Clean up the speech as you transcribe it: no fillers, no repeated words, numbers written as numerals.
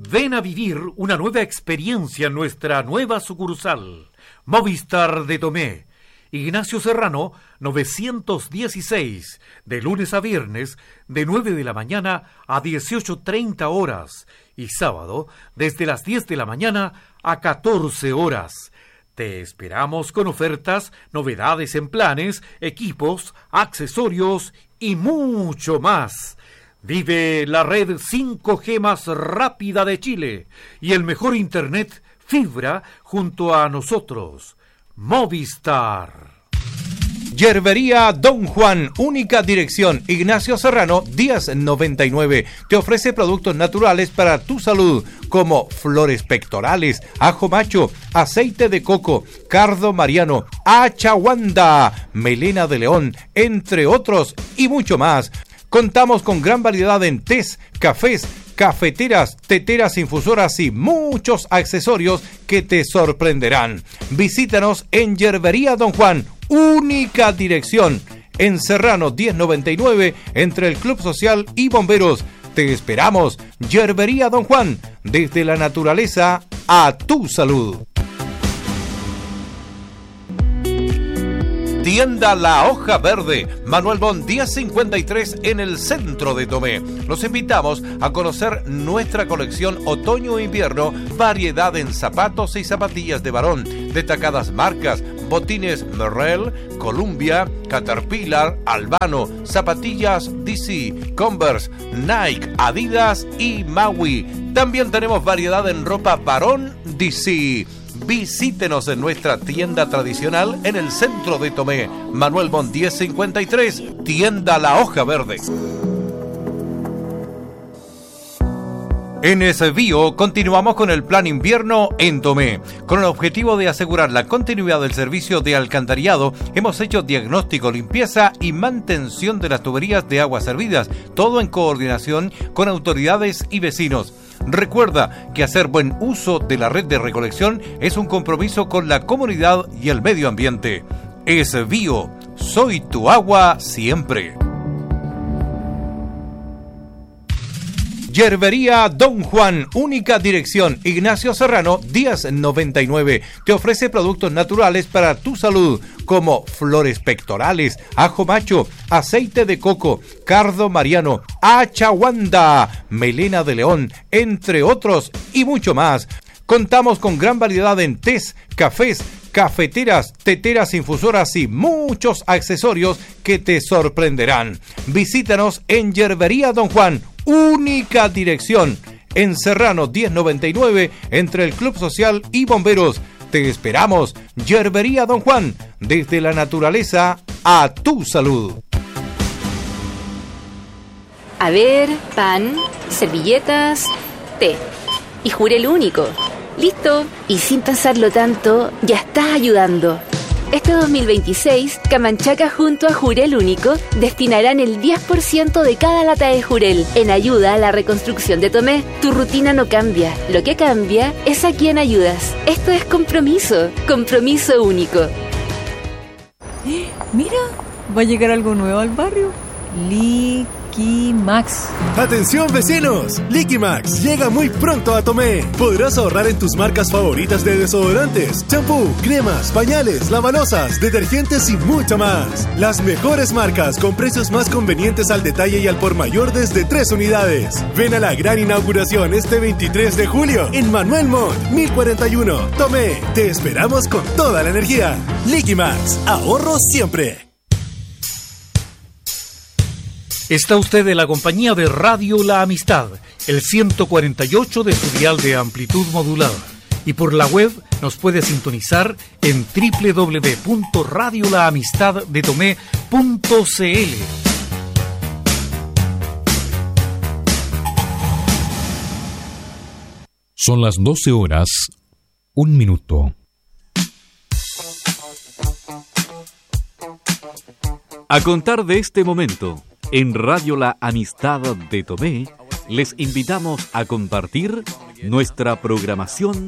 Ven a vivir una nueva experiencia en nuestra nueva sucursal, Movistar de Tomé. Ignacio Serrano, 916, de lunes a viernes, de 9 de la mañana a 18:30 horas, y sábado, desde las 10 de la mañana a 14 horas. Te esperamos con ofertas, novedades en planes, equipos, accesorios y mucho más. Vive la red 5G más rápida de Chile y el mejor internet fibra junto a nosotros. Movistar. Yerbería Don Juan, única dirección, Ignacio Serrano, 1099. Te ofrece productos naturales para tu salud, como flores pectorales, ajo macho, aceite de coco, cardo mariano, achaguanda, melena de león, entre otros y mucho más. Contamos con gran variedad en tés, cafés, cafeteras, teteras, infusoras y muchos accesorios que te sorprenderán. Visítanos en Yerbería Don Juan, única dirección, en Serrano 1099, entre el Club Social y Bomberos. Te esperamos. Yerbería Don Juan, desde la naturaleza a tu salud. Tienda La Hoja Verde, Manuel Bon 1053, en el centro de Tomé. Los invitamos a conocer nuestra colección otoño e invierno, variedad en zapatos y zapatillas de varón, destacadas marcas, botines Merrell, Columbia, Caterpillar, Albano, zapatillas DC, Converse, Nike, Adidas y Maui. También tenemos variedad en ropa varón DC. Visítenos en nuestra tienda tradicional en el centro de Tomé, Manuel Bon 1053, Tienda La Hoja Verde. En SBio continuamos con el plan invierno en Tomé. Con el objetivo de asegurar la continuidad del servicio de alcantarillado, hemos hecho diagnóstico, limpieza y mantención de las tuberías de aguas servidas, todo en coordinación con autoridades y vecinos. Recuerda que hacer buen uso de la red de recolección es un compromiso con la comunidad y el medio ambiente. SBio, soy tu agua siempre. Yerbería Don Juan, única dirección, Ignacio Serrano 1099. Te ofrece productos naturales para tu salud, como flores pectorales, ajo macho, aceite de coco, cardo mariano, achaguanda, melena de león, entre otros y mucho más. Contamos con gran variedad en tés, cafés, cafeteras, teteras, infusoras y muchos accesorios que te sorprenderán. Visítanos en Yerbería Don Juan, única dirección, en Serrano 1099, entre el Club Social y Bomberos. Te esperamos. Yerbería Don Juan, desde la naturaleza a tu salud. A ver, pan, servilletas, té. Y Jurel único. ¡Listo! Y sin pensarlo tanto, ya estás ayudando. Este 2026, Camanchaca junto a Jurel Único destinarán el 10% de cada lata de Jurel en ayuda a la reconstrucción de Tomé. Tu rutina no cambia, lo que cambia es a quién ayudas. Esto es compromiso, compromiso único. Mira, va a llegar algo nuevo al barrio. Liquimax. ¡Atención vecinos! Liquimax llega muy pronto a Tomé. Podrás ahorrar en tus marcas favoritas de desodorantes, champú, cremas, pañales, lavalosas, detergentes y mucho más. Las mejores marcas con precios más convenientes al detalle y al por mayor desde 3 unidades. Ven a la gran inauguración este 23 de julio en Manuel Montt 1041, Tomé. Te esperamos con toda la energía. Liquimax, ahorro siempre. Está usted en la compañía de Radio La Amistad, el 148 de su dial de amplitud modulada. Y por la web nos puede sintonizar en www.radiolaamistaddetomé.cl. Son las 12 horas, 1 minuto. A contar de este momento, en Radio La Amistad de Tomé, les invitamos a compartir nuestra programación